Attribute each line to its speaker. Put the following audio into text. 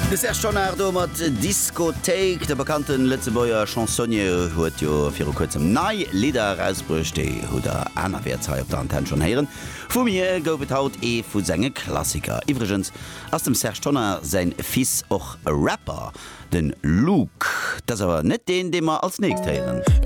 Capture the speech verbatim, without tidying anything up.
Speaker 1: Das ist schon mat Diskothek der bekannten Lützebauer Chansonnier huet jo fir kurzem nei Lieder rausbrucht de hu der anerwehrzei op der Antenne schon heieren. Fu mir goufet haut e vu senge Klassiker. Iwregens ass dem Serge Tonner sein Fis och Rapper, den Luke. Das aber net den, den wir als nächst heieren.